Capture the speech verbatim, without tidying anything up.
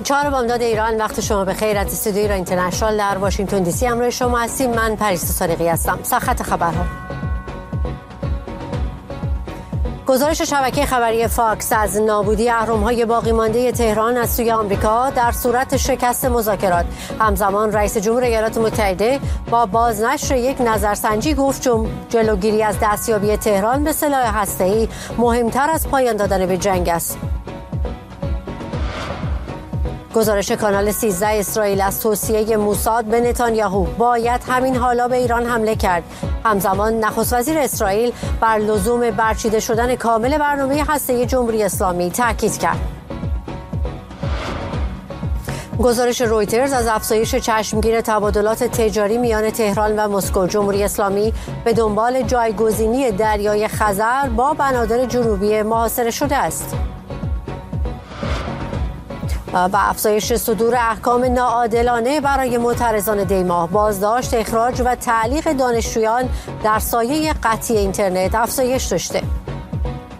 چهار بامداد ایران، وقت شما بخیر. از استودیوی ایران اینترنشنال در واشنگتن دی سی همراه شما هستیم. من پریسا صادقی هستم. سرخط خبرها. گزارش شبکه خبری فاکس از نابودی اهرم‌های باقی مانده تهران از سوی آمریکا در صورت شکست مذاکرات. همزمان رئیس جمهور ایالات متحده با بازنشر یک نظرسنجی گفت جلوگیری از دستیابی تهران به سلاح هسته‌ای مهمتر از پایان دادن به جنگ است. گزارش کانال سیزده اسرائیل از توصیه موساد به نتانیاهو باید همین حالا به ایران حمله کرد. همزمان نخست وزیر اسرائیل بر لزوم برچیده شدن کامل برنامه هسته‌ای جمهوری اسلامی تاکید کرد. گزارش رویترز از افزایش چشمگیر تبادلات تجاری میان تهران و مسکو. جمهوری اسلامی به دنبال جایگزینی دریای خزر با بنادر جنوبی محاصره شده است. و افزایش صدور احکام ناعادلانه برای معترضان دیما. بازداشت، اخراج و تعلیق دانشجویان در سایه قطعی اینترنت افزایش داشته.